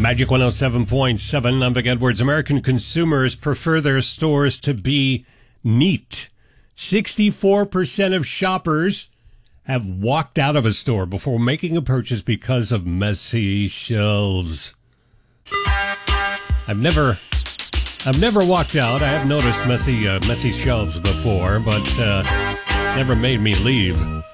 Magic 107.7, I'm Vic Edwards. American consumers prefer their stores to be neat. 64% of shoppers have walked out of a store before making a purchase because of messy shelves. I've never walked out. I have noticed messy shelves before, but never made me leave.